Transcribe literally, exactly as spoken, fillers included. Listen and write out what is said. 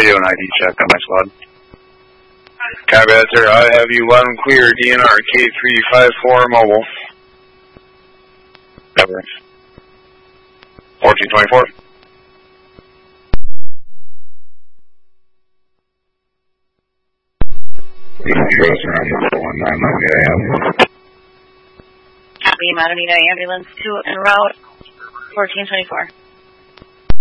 radio and I D check on my squad. Copy that, sir. I have you one clear D N R K three five four mobile. Cover. fourteen twenty-four. Copy, Matamita ambulance to en route, fourteen twenty-four.